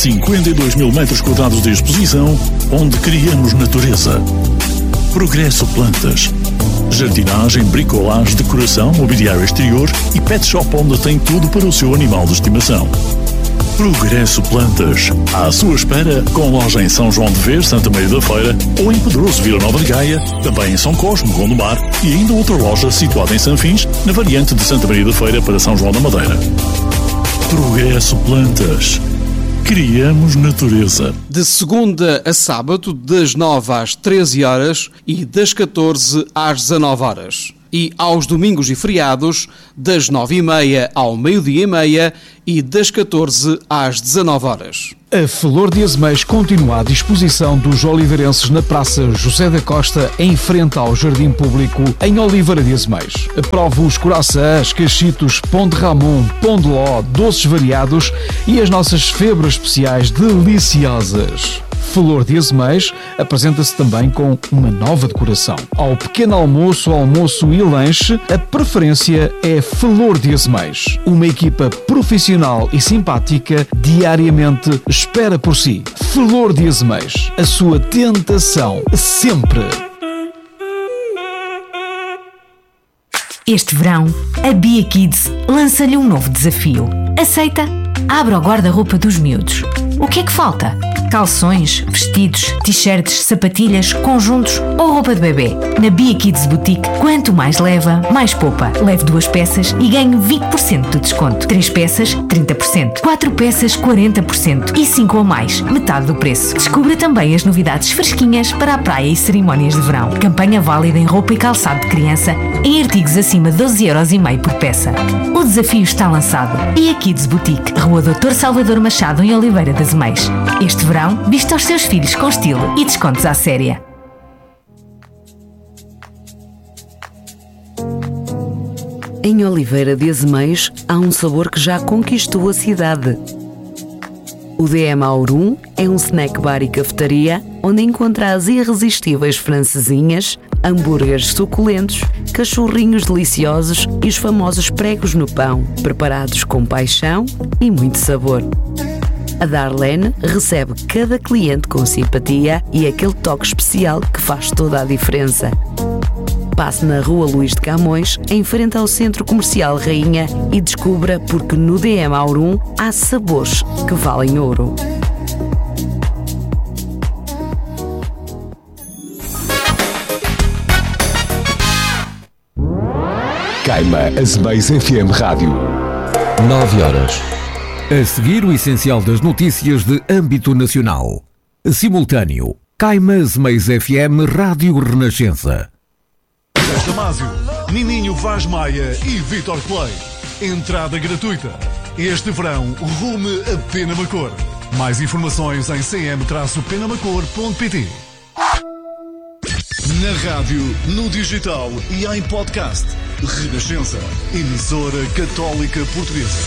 52 mil metros quadrados de exposição, onde criamos natureza. Progresso Plantas. Jardinagem, bricolagem, decoração, mobiliário exterior e pet shop onde tem tudo para o seu animal de estimação. Progresso Plantas. À sua espera, com loja em São João de Ver, Santa Maria da Feira, ou em Pedroso, Vila Nova de Gaia, também em São Cosme, Gondomar, e ainda outra loja situada em Sanfins, na variante de Santa Maria da Feira para São João da Madeira. Progresso Plantas. Criamos natureza. De segunda a sábado, das 9 às 13 horas e das 14 às 19 horas. E aos domingos e feriados, das 9h30 ao meio-dia e meia e das 14 às 19 horas. A Flor de Azeméis continua à disposição dos oliveirenses na Praça José da Costa, em frente ao Jardim Público, em Oliveira de Azeméis. Prove os coraçãs, cachitos, pão de Ramon, pão de ló, doces variados e as nossas febras especiais deliciosas. Flor de Azeméis apresenta-se também com uma nova decoração. Ao pequeno almoço, almoço e lanche, a preferência é Flor de Azeméis. Uma equipa profissional e simpática diariamente espera por si. Flor de Azeméis, a sua tentação sempre. Este verão, a Bia Kids lança-lhe um novo desafio. Aceita? Abra o guarda-roupa dos miúdos. O que é que falta? Calções, vestidos, t-shirts, sapatilhas, conjuntos ou roupa de bebê. Na Bia Kids Boutique, quanto mais leva, mais poupa. Leve 2 peças e ganhe 20% de desconto. 3 peças, 30%. 4 peças, 40%. E 5 ou mais, metade do preço. Descubra também as novidades fresquinhas para a praia e cerimónias de verão. Campanha válida em roupa e calçado de criança, em artigos acima de 12,5€ por peça. O desafio está lançado. Bia Kids Boutique, Rua Dr. Salvador Machado, em Oliveira de Azeméis. Este verão, vista os seus filhos com estilo e descontos à séria. Em Oliveira de Azeméis há um sabor que já conquistou a cidade. O DM Aurum é um snack bar e cafetaria onde encontra as irresistíveis francesinhas, hambúrgueres suculentos, cachorrinhos deliciosos e os famosos pregos no pão, preparados com paixão e muito sabor. A Darlene recebe cada cliente com simpatia e aquele toque especial que faz toda a diferença. Passe na Rua Luís de Camões, em frente ao Centro Comercial Rainha, e descubra porque no DM Aurum há sabores que valem ouro. Caima Azeméis FM Rádio. 9 horas. A seguir, o essencial das notícias de âmbito nacional. Simultâneo. Caima Azeméis FM Rádio Renascença. Damásio, Nininho Vaz Maia e Vitor Clay. Entrada gratuita. Este verão, rume a Penamacor. Mais informações em cm-penamacor.pt. Na rádio, no digital e em podcast. Renascença. Emissora Católica Portuguesa.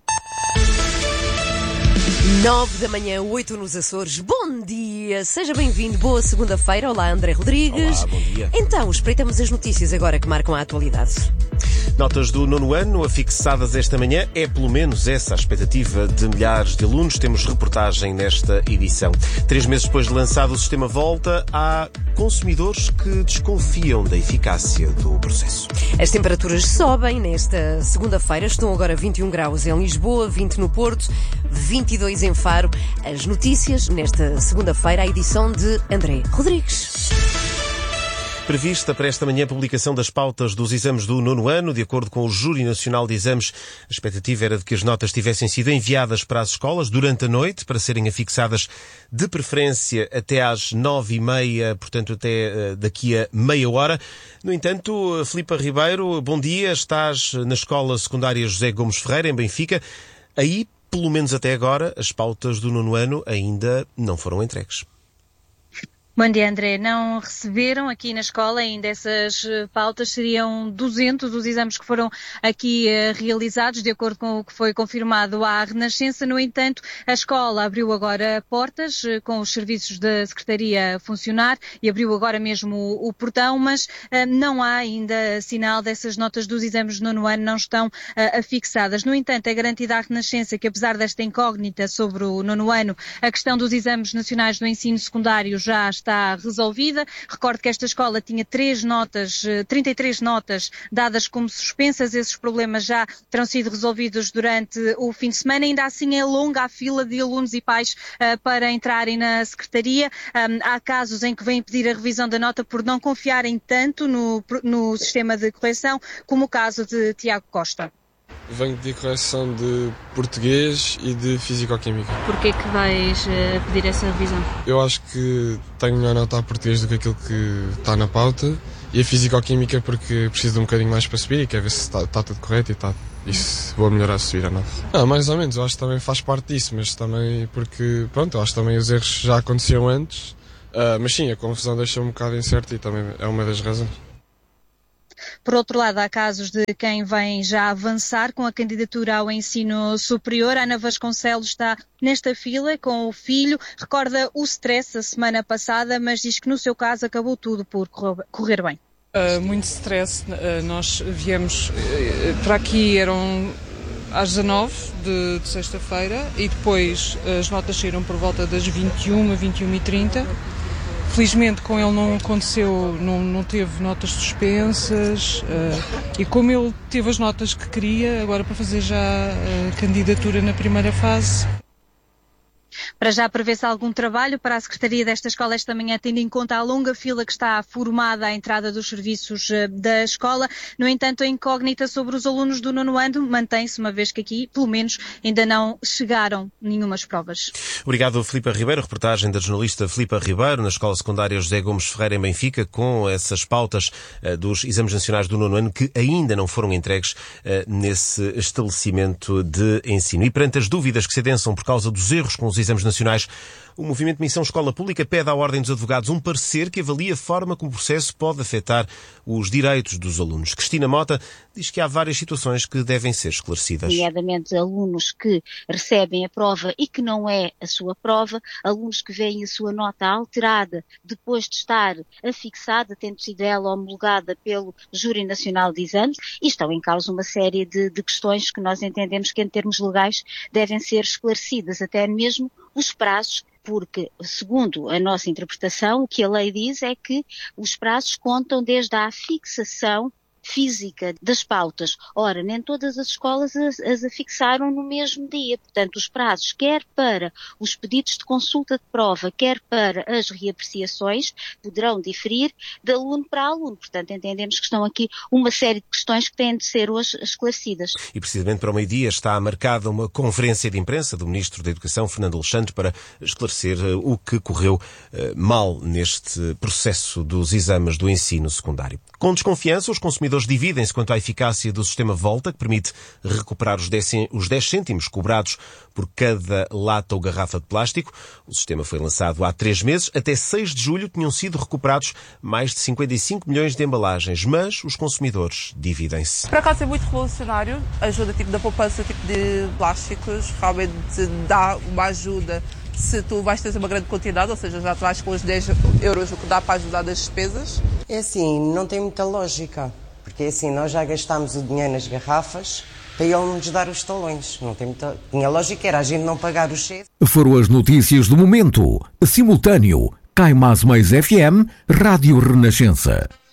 9 da manhã, 8 nos Açores. Bom dia, seja bem-vindo, boa segunda-feira. Olá, André Rodrigues. Olá, bom dia. Então, espreitamos as notícias agora que marcam a atualidade. Notas do 9º ano afixadas esta manhã. É pelo menos essa a expectativa de milhares de alunos. Temos reportagem nesta edição. 3 meses depois de lançado, o sistema volta. Há consumidores que desconfiam da eficácia do processo. As temperaturas sobem nesta segunda-feira. Estão agora 21 graus em Lisboa, 20 no Porto, 22 em Faro. As notícias nesta segunda-feira, a edição de André Rodrigues. Prevista para esta manhã a publicação das pautas dos exames do 9º ano. De acordo com o Júri Nacional de Exames, a expectativa era de que as notas tivessem sido enviadas para as escolas durante a noite, para serem afixadas de preferência até às 9h30, portanto até daqui a meia hora. No entanto, Filipa Ribeiro, bom dia. Estás na Escola Secundária José Gomes Ferreira, em Benfica. Aí, pelo menos até agora, as pautas do 9º ano ainda não foram entregues. Bom dia, André. Não receberam aqui na escola ainda essas pautas, seriam 200 os exames que foram aqui realizados, de acordo com o que foi confirmado à Renascença. No entanto, a escola abriu agora portas com os serviços da Secretaria a funcionar e abriu agora mesmo o portão, mas não há ainda sinal dessas notas dos exames do 9º ano, não estão afixadas. No entanto, é garantida à Renascença que, apesar desta incógnita sobre o 9º ano, a questão dos exames nacionais do ensino secundário já está resolvida. Recordo que esta escola tinha 33 notas dadas como suspensas. Esses problemas já terão sido resolvidos durante o fim de semana. Ainda assim é longa a fila de alunos e pais para entrarem na Secretaria. Há casos em que vêm pedir a revisão da nota por não confiarem tanto no sistema de correção, como o caso de Tiago Costa. Venho de correção de português e de físico-química. Porquê que vais pedir essa revisão? Eu acho que tenho melhor nota a português do que aquilo que está na pauta, e a físico-química porque preciso de um bocadinho mais para subir e quero ver se está tudo correto e se vou melhorar a subir a nota. Mais ou menos, eu acho que também faz parte disso, mas também porque, eu acho que também os erros já aconteciam antes, mas sim, a confusão deixa-me um bocado incerto e também é uma das razões. Por outro lado, há casos de quem vem já avançar com a candidatura ao ensino superior. Ana Vasconcelos está nesta fila com o filho. Recorda o stress a semana passada, mas diz que no seu caso acabou tudo por correr bem. Muito stress. Nós viemos para aqui, eram às 19 de sexta-feira, e depois as notas saíram por volta das 21h30. Felizmente com ele não aconteceu, não teve notas suspensas, e como ele teve as notas que queria, agora para fazer já a candidatura na primeira fase. Para já prevê-se algum trabalho para a Secretaria desta escola esta manhã, tendo em conta a longa fila que está formada à entrada dos serviços da escola. No entanto, a incógnita sobre os alunos do 9º ano mantém-se, uma vez que aqui, pelo menos, ainda não chegaram nenhumas provas. Obrigado, Filipa Ribeiro. Reportagem da jornalista Filipa Ribeiro na Escola Secundária José Gomes Ferreira em Benfica, com essas pautas dos exames nacionais do 9º ano que ainda não foram entregues nesse estabelecimento de ensino. E perante as dúvidas que se adensam por causa dos erros com os exames nacionais, o Movimento Missão Escola Pública pede à Ordem dos Advogados um parecer que avalie a forma como o processo pode afetar os direitos dos alunos. Cristina Mota diz que há várias situações que devem ser esclarecidas. Nomeadamente alunos que recebem a prova e que não é a sua prova, alunos que veem a sua nota alterada depois de estar afixada, tendo sido ela homologada pelo Júri Nacional de Exames, e estão em causa uma série de questões que nós entendemos que em termos legais devem ser esclarecidas, até mesmo os prazos, porque, segundo a nossa interpretação, o que a lei diz é que os prazos contam desde a fixação física das pautas. Ora, nem todas as escolas as afixaram no mesmo dia. Portanto, os prazos, quer para os pedidos de consulta de prova, quer para as reapreciações, poderão diferir de aluno para aluno. Portanto, entendemos que estão aqui uma série de questões que têm de ser hoje esclarecidas. E precisamente para o meio-dia está marcada uma conferência de imprensa do Ministro da Educação, Fernando Alexandre, para esclarecer o que correu mal neste processo dos exames do ensino secundário. Com desconfiança, os consumidores dividem-se quanto à eficácia do sistema Volta, que permite recuperar os 10 cêntimos cobrados por cada lata ou garrafa de plástico. O sistema foi lançado há 3 meses. Até 6 de julho tinham sido recuperados mais de 55 milhões de embalagens, mas os consumidores dividem-se. Por acaso é muito revolucionário, ajuda da poupança de plásticos, realmente dá uma ajuda. Se tu vais ter uma grande quantidade, ou seja, já vais com os 10 euros, o que dá para ajudar das despesas? É assim, não tem muita lógica, porque assim, nós já gastámos o dinheiro nas garrafas para ele nos dar os talões. Não tem muita... Tinha lógica, era a gente não pagar os cheios. Foram as notícias do momento. Simultâneo, Caima Asmeiz FM, Rádio Renascença.